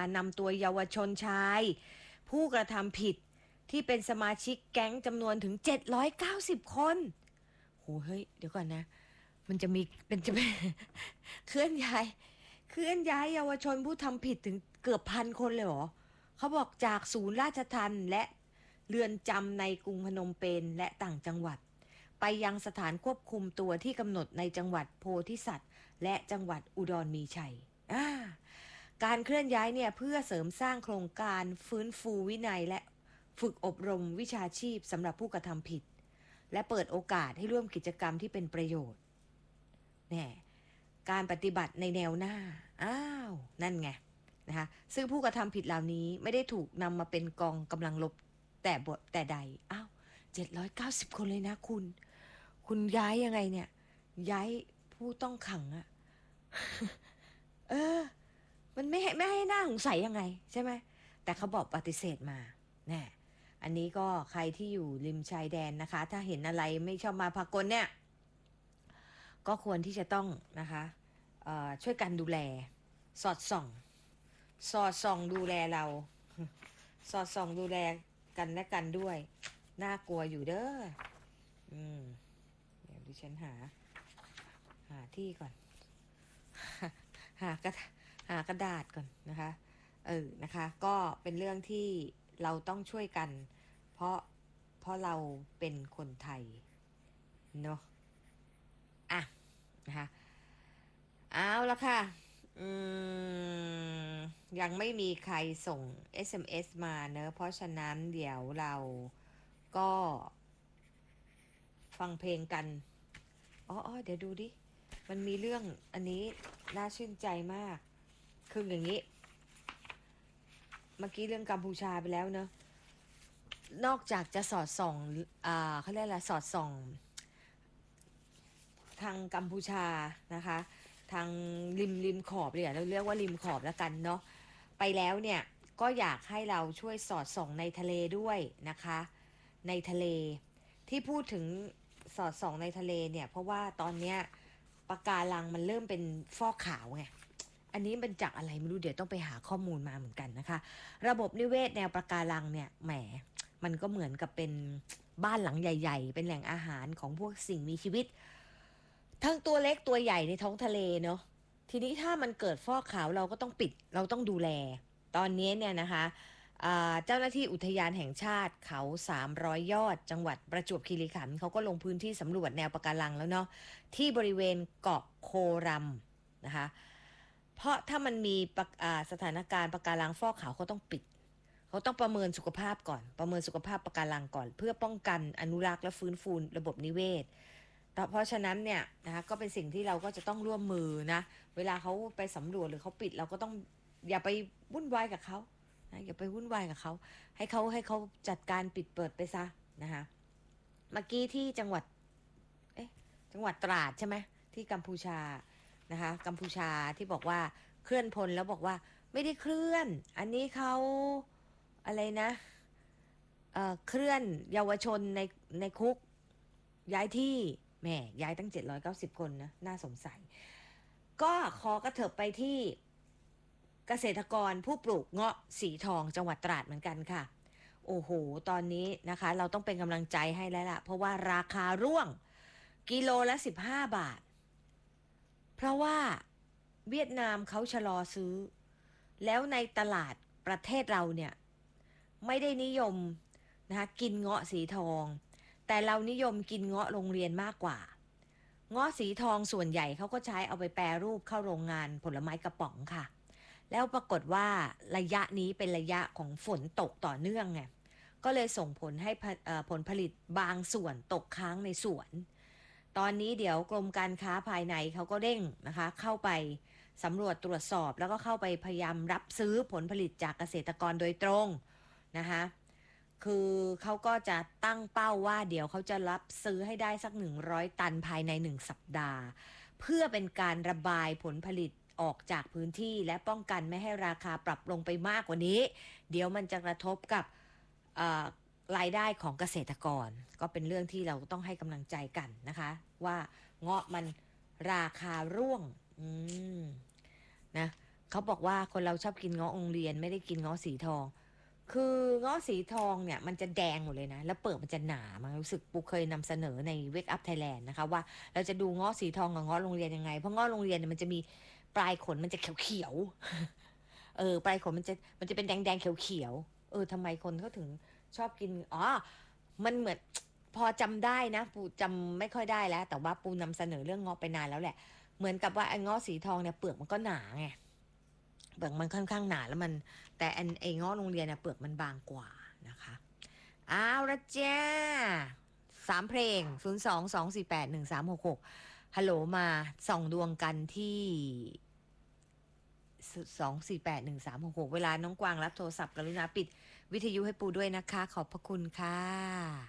การนำตัวเยาวชนชายผู้กระทำผิดที่เป็นสมาชิกแก๊งจำนวนถึง790คนโหเฮ้ยเดี๋ยวก่อนนะมันจะมีเป็นจะเป็นเคลื่อนย้ายเยาวชนผู้ทำผิดถึงเกือบ1,000 คนเลยเหรอเขาบอกจากศูนย์ราชทัณฑ์และเรือนจำในกรุงพนมเปญและต่างจังหวัดไปยังสถานควบคุมตัวที่กำหนดในจังหวัดโพธิสัตว์และจังหวัดอุดรมีชัยการเคลื่อนย้ายเนี่ยเพื่อเสริมสร้างโครงการฟื้นฟูวินัยและฝึกอบรมวิชาชีพสำหรับผู้กระทำผิดและเปิดโอกาสให้ร่วมกิจกรรมที่เป็นประโยชน์แน่การปฏิบัติในแนวหน้านั่นไงนะคะซึ่งผู้กระทำผิดเหล่านี้ไม่ได้ถูกนำมาเป็นกองกำลังรบแต่ใด790 คนเลยนะคุณย้ายยังไงเนี่ยย้ายผู้ต้องขังอะมันไม่ให้หน้าสงสัยยังไงใช่ไหมแต่เขาบอกปฏิเสธมาแน่อันนี้ก็ใครที่อยู่ริมชายแดนนะคะถ้าเห็นอะไรไม่ชอบมาพากลเนี่ยก็ควรที่จะต้องนะคะช่วยกันดูแลสอดส่องดูแลเราสอดส่องดูแลกันและกันด้วยน่ากลัวอยู่เด้อเดี๋ยวดิฉันหาที่ก่อนหากระดาษก่อนนะคะนะคะก็เป็นเรื่องที่เราต้องช่วยกันเพราะเราเป็นคนไทยเนาะนะคะเอาละค่ะยังไม่มีใครส่ง SMS มาเนอะเพราะฉะนั้นเดี๋ยวเราก็ฟังเพลงกันเดี๋ยวดูดิมันมีเรื่องอันนี้น่าชื่นใจมากคืออย่างนี้เมื่อกี้เรื่องกัมพูชาไปแล้วเนอะนอกจากจะสอดส่องเขาเรียกอะไรสอดส่องทางกัมพูชานะคะทางริมขอบเลยเราเรียกว่าริมขอบแล้วกันเนาะไปแล้วเนี่ยก็อยากให้เราช่วยสอดส่องในทะเลด้วยนะคะในทะเลที่พูดถึงสอดส่องในทะเลเนี่ยเพราะว่าตอนเนี้ยปะการังมันเริ่มเป็นฟอกขาวไงอันนี้เป็นจากอะไรไม่รู้เดี๋ยวต้องไปหาข้อมูลมาเหมือนกันนะคะระบบนิเวศแนวปะการังเนี่ยแหมมันก็เหมือนกับเป็นบ้านหลังใหญ่ๆเป็นแหล่งอาหารของพวกสิ่งมีชีวิตทั้งตัวเล็กตัวใหญ่ในท้องทะเลเนาะทีนี้ถ้ามันเกิดฟอกขาวเราก็ต้องปิดเราต้องดูแลตอนนี้เนี่ยนะคะเจ้าหน้าที่อุทยานแห่งชาติเขา300 ยอดจังหวัดประจวบคีรีขันธ์เขาก็ลงพื้นที่สำรวจแนวปะการังแล้วเนาะที่บริเวณเกาะโครัมนะคะเพราะถ้ามันมีสถานการณ์ปะการังฟอกขาวเขาต้องปิดเขาต้องประเมินสุขภาพก่อนประเมินสุขภาพปะการังก่อนเพื่อป้องกันอนุรักษ์และฟื้นฟูระบบนิเวศเพราะฉะนั้นเนี่ยนะคะก็เป็นสิ่งที่เราก็จะต้องร่วมมือนะเวลาเขาไปสำรวจหรือเขาปิดเราก็ต้องอย่าไปวุ่นวายกับเขานะอย่าไปวุ่นวายกับเขาให้เขาจัดการปิดเปิดไปซะนะคะเมื่อกี้ที่จังหวัดตราดใช่ไหมที่กัมพูชานะคะกัมพูชาที่บอกว่าเคลื่อนพลแล้วบอกว่าไม่ได้เคลื่อนอันนี้เขาอะไรนะเคลื่อนเยาวชนในคุกย้ายที่แม่ย้ายตั้ง790 คนนะน่าสงสัยก็ขอกระเถิบไปที่เกษตรกรผู้ปลูกเงาะสีทองจังหวัดตราดเหมือนกันค่ะโอ้โหตอนนี้นะคะเราต้องเป็นกำลังใจให้แล้วล่ะเพราะว่าราคาร่วงกิโลละ15 บาทเพราะว่าเวียดนามเขาชะลอซื้อแล้วในตลาดประเทศเราเนี่ยไม่ได้นิยมนะคะกินเงาะสีทองแต่เรานิยมกินเงาะโรงเรียนมากกว่าเงาะสีทองส่วนใหญ่เขาก็ใช้เอาไปแปรรูปเข้าโรงงานผลไม้กระป๋องค่ะแล้วปรากฏว่าระยะนี้เป็นระยะของฝนตกต่อเนื่องไงก็เลยส่งผลให้ผลผลิตบางส่วนตกค้างในสวนตอนนี้เดี๋ยวกรมการค้าภายในเขาก็เร่งนะคะเข้าไปสำรวจตรวจสอบแล้วก็เข้าไปพยายามรับซื้อผลผลิตจากเกษตรกรโดยตรงนะคะคือเขาก็จะตั้งเป้าว่าเดี๋ยวเขาจะรับซื้อให้ได้สัก100 ตันภายใน1 สัปดาห์เพื่อเป็นการระบายผลผลิตออกจากพื้นที่และป้องกันไม่ให้ราคาปรับลงไปมากกว่านี้เดี๋ยวมันจะกระทบกับรายได้ของเกษตรกรก็เป็นเรื่องที่เราต้องให้กำลังใจกันนะคะว่าเงาะมันราคาร่วงนะเขาบอกว่าคนเราชอบกินเงาะโรงเรียนไม่ได้กินเงาะสีทอง คือเงาะสีทองเนี่ยมันจะแดงหมดเลยนะแล้วเปลือกมันจะหนามันรู้สึกปูเคยนำเสนอใน Wake Up Thailand นะคะว่าเราจะดูเงาะสีทองกับเงาะโรงเรียนยังไงเพราะเงาะโรงเรียนเนี่ยมันจะมีปลายขนมันจะเขียวๆปลายขนมันจะเป็นแดงๆเขียวๆทำไมคนเขาถึงชอบกินมันเหมือนพอจำได้นะปูจำไม่ค่อยได้แล้วแต่ว่าปูนำเสนอเรื่องเงาะไปนานแล้วแหละเหมือนกับว่าไอ้เงาะสีทองเนี่ยเปลือกมันก็หนาไงเปลือกมันค่อนข้างหนาแล้วมันแต่ไอ้เงาะโรงเรียนเนี่ยเปลือกมันบางกว่านะคะเอาละจ้า3 เพลง02-248-1366ฮัลโหลมาส่องดวงกันที่248-1366เวลาน้องกวางรับโทรศัพท์กรุณาปิดวิทยุให้ปูด้วยนะคะขอบพระคุณค่ะ